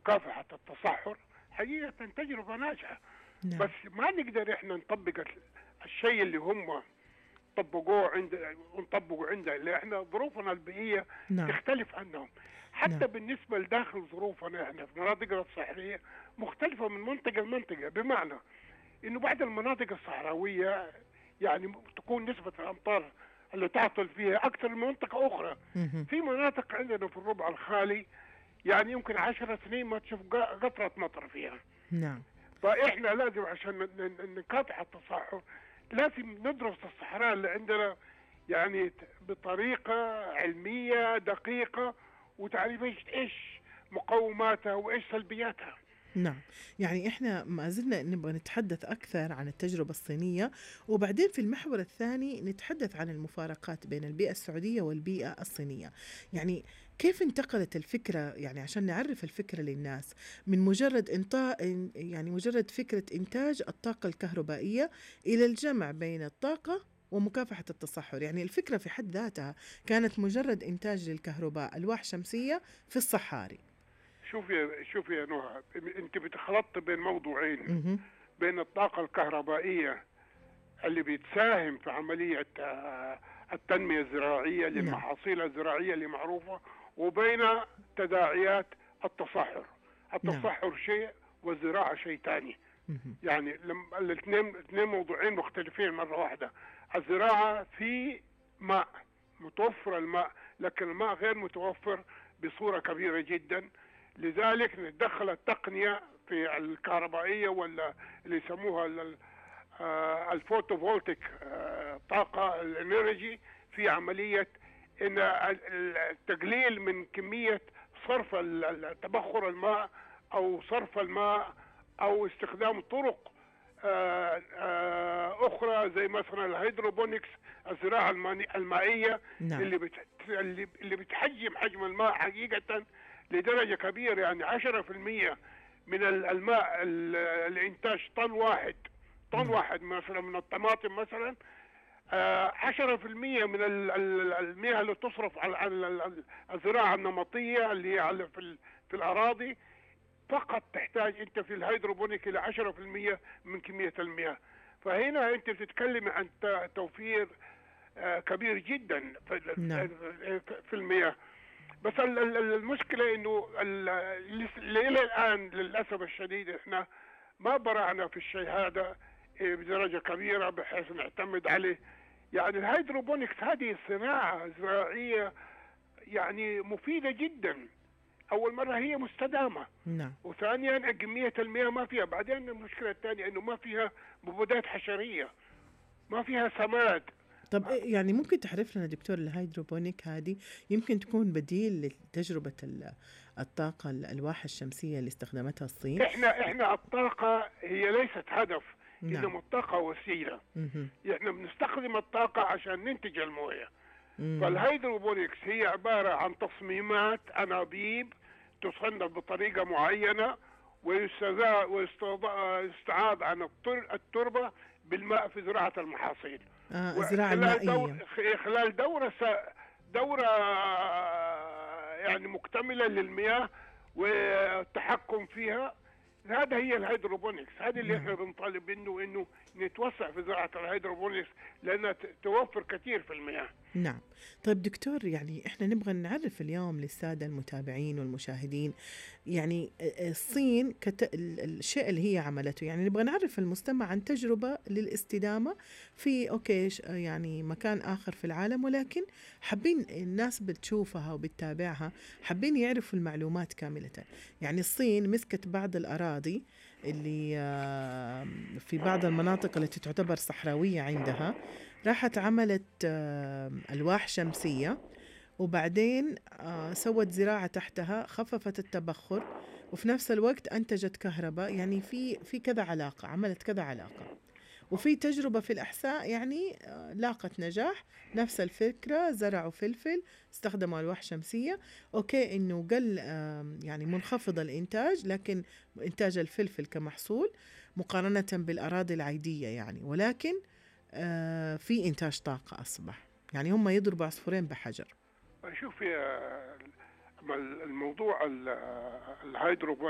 مكافحة التصحر حقيقة تجربة ناجحة. نعم. بس ما نقدر احنا نطبق الشيء اللي هم طبقوه عند ونطبقه عندنا، اللي احنا ظروفنا البيئية نعم. تختلف عنهم. حتى نعم. بالنسبة لداخل ظروفنا احنا في مناطقنا الصحراوية مختلفة من منطقة لمنطقة، بمعنى انه بعض المناطق الصحراوية يعني تكون نسبة الامطار اللي تعطل فيها اكثر من منطقة اخرى. مهم. في مناطق عندنا في الربع الخالي يعني يمكن 10 سنين ما تشوف قطرة مطر فيها. نعم. فاحنا لازم عشان نكافح التصحر لازم ندرس الصحراء اللي عندنا يعني بطريقة علمية دقيقة، وتعرف ايش مقوماتها وايش سلبياتها. نعم، يعني إحنا ما زلنا نبغى نتحدث أكثر عن التجربة الصينية، وبعدين في المحور الثاني نتحدث عن المفارقات بين البيئة السعودية والبيئة الصينية. يعني كيف انتقلت الفكرة، يعني عشان نعرف الفكرة للناس، من مجرد يعني مجرد فكرة إنتاج الطاقة الكهربائية إلى الجمع بين الطاقة ومكافحة التصحر. يعني الفكرة في حد ذاتها كانت مجرد إنتاج للكهرباء ألواح شمسية في الصحاري. شوفي يا نهى، انت بتخلط بين موضوعين، مهم. بين الطاقة الكهربائية اللي بتساهم في عملية التنمية الزراعية نعم. للمحاصيل الزراعية اللي معروفة، وبين تداعيات التصحر. التصحر شيء والزراعة شيء تاني. مهم. يعني الاثنين موضوعين مختلفين مرة واحدة. الزراعة في ماء متوفر الماء، لكن الماء غير متوفر بصورة كبيرة جدا. لذلك ندخل التقنية في الكهربائية ولا اللي يسموها الفوتوفولتيك، طاقة الانرجي، في عملية ان التقليل من كمية صرف تبخر الماء او صرف الماء او استخدام طرق اخرى زي مثلا الهيدروبونيكس، الزراعة المائية. نعم. اللي بتحجم حجم الماء حقيقة لدرجة كبيرة، يعني 10% من الماء الانتاج طن واحد مثلا من الطماطم مثلا، 10% من المياه اللي تصرف على الزراعة النمطية اللي هي في الأراضي فقط تحتاج انت في الهيدروبونيك الى 10% من كمية المياه. فهنا انت بتتكلم عن توفير كبير جدا نعم. في المياه. بس المشكلة انه الى الان للأسف الشديد احنا ما برعنا في الشيء هذا بدرجة كبيرة بحيث نعتمد عليه. يعني الهيدروبونيكس هذه صناعة زراعية يعني مفيدة جدا. أول مرة هي مستدامة. نعم. وثانيا كمية المياه ما فيها. بعدين المشكلة الثانية إنه ما فيها مبيدات حشرية، ما فيها سماد. طب يعني ممكن تعرف لنا دكتور الهيدروبونيك هذه يمكن تكون بديل لتجربة الطاقة الألواح الشمسية اللي استخدمتها الصين؟ إحنا الطاقة هي ليست هدف، نعم. إنما الطاقة وسيلة. إحنا بنستخدم الطاقة عشان ننتج الموية. فالهيدروبونيكس هي عبارة عن تصميمات أنابيب تصنف بطريقة معينة ويستعاض عن التربة بالماء في زراعة المحاصيل. الزراعة المائية خلال دورة يعني مكتملة للمياه والتحكم فيها. هذا هي الهيدروبونيكس. هذا اللي احنا بنطالب انه نتوسع في زراعة الهيدروبونيكس لانها توفر كثير في المياه. نعم. طيب دكتور، يعني احنا نبغى نعرف اليوم للسادة المتابعين والمشاهدين يعني الصين الشيء اللي هي عملته، يعني نبغى نعرف المستمع عن تجربة للاستدامة في يعني مكان آخر في العالم، ولكن حابين الناس بتشوفها وبتتابعها حابين يعرفوا المعلومات كاملة. يعني الصين مسكت بعض الأراضي اللي في بعض المناطق التي تعتبر صحراوية عندها، راحت عملت ألواح شمسية، وبعدين سوت زراعة تحتها، خففت التبخر، وفي نفس الوقت أنتجت كهرباء. يعني في كذا علاقة، عملت كذا علاقة. وفي تجربة في الأحساء يعني لاقت نجاح، نفس الفكرة، زرعوا فلفل، استخدموا ألواح شمسية. أوكي إنه قل يعني منخفض الإنتاج، لكن إنتاج الفلفل كمحصول مقارنة بالأراضي العادية يعني، ولكن في إنتاج طاقة أصبح. يعني هم يضربوا عصفورين بحجر. شوف الموضوع الهيدروبونيك